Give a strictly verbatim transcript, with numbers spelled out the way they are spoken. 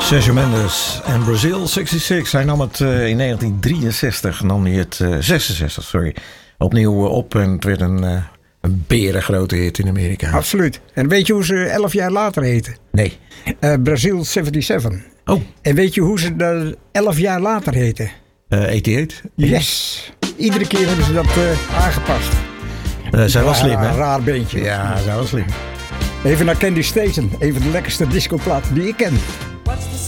Sergio Mendes en Brazil zesenzestig. Hij nam het uh, in negentien drieënzestig, nam hij het uh, zesenzestig, sorry, opnieuw uh, op. En het werd een, uh, een berengrote hit in Amerika. Absoluut. En weet je hoe ze elf jaar later heten? Nee. Uh, Brazil zevenenzeventig. Oh. En weet je hoe ze dat elf jaar later heten? Uh, eenennegentig. Yes. Iedere keer hebben ze dat uh, aangepast. Uh, zij was slim, hè? Een raar beentje. Ja, zij was slim. Even naar Candy Station. Een van de lekkerste discoplaten die ik ken. What's the